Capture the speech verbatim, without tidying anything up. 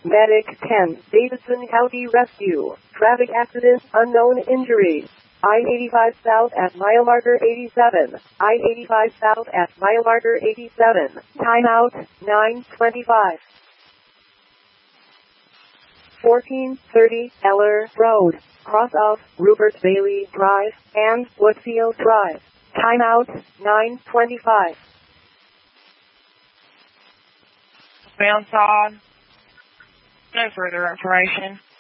Medic ten, Davidson County Rescue. Traffic accident, unknown injuries. I eighty-five south at mile marker eighty-seven. I eighty-five south at mile marker eighty-seven. Timeout, nine twenty-five. fourteen thirty Eller Road. Cross off Rupert Bailey Drive and Woodfield Drive. Timeout, nine twenty-five. Bounce on. No further information.